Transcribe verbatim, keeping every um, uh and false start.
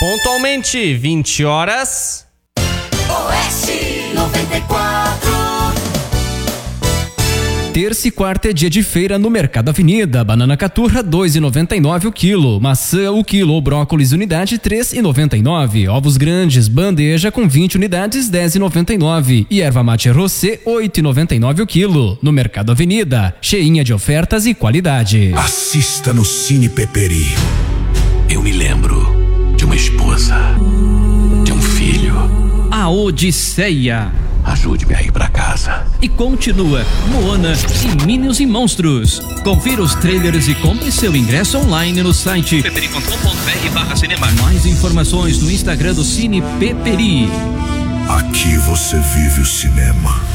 Pontualmente, vinte horas. Oeste noventa e quatro. Terça e quarta é dia de feira no Mercado Avenida. Banana caturra dois e noventa e nove o quilo, maçã o quilo ou brócolis unidade três e noventa e nove, ovos grandes bandeja com vinte unidades dez e noventa e nove e erva mate rosé oito e noventa e nove o quilo. No Mercado Avenida, cheinha de ofertas e qualidade. Assista no Cine Peperi. Eu me lembro de uma esposa, de um filho. A Odisseia. Ajude-me a ir pra casa. E continua Moana e Minions e Monstros. Confira os trailers e compre seu ingresso online no site peperi ponto com ponto br barra cinema. Mais informações no Instagram do Cine Peperi. Aqui você vive o cinema.